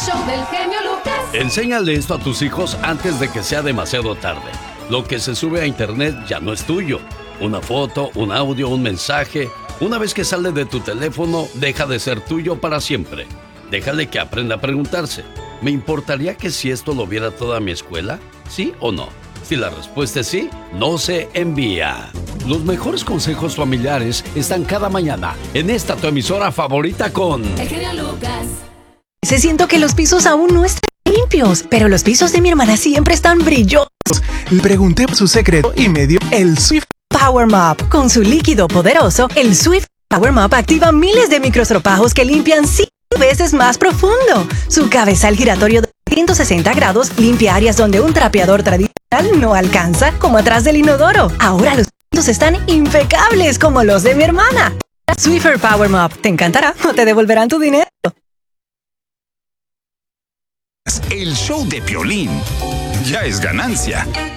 show del genio Lucas. Enséñale esto a tus hijos antes de que sea demasiado tarde. Lo que se sube a internet ya no es tuyo. Una foto, un audio, un mensaje. Una vez que sale de tu teléfono, deja de ser tuyo para siempre. Déjale que aprenda a preguntarse: ¿me importaría que si esto lo viera toda mi escuela? ¿Sí o no? Si la respuesta es sí, no se envía. Los mejores consejos familiares están cada mañana en esta tu emisora favorita con El genio Lucas. Se siento que los pisos aún no están limpios, pero los pisos de mi hermana siempre están brillosos. Le pregunté por su secreto y me dio el Swift Power Mop. Con su líquido poderoso, el Swift Power Mop activa miles de microestropajos que limpian 5 veces más profundo. Su cabezal giratorio de 160 grados limpia áreas donde un trapeador tradicional no alcanza, como atrás del inodoro. Ahora los pisos están impecables como los de mi hermana. Swiffer Power Mop te encantará o te devolverán tu dinero. El show de Piolín ya es ganancia.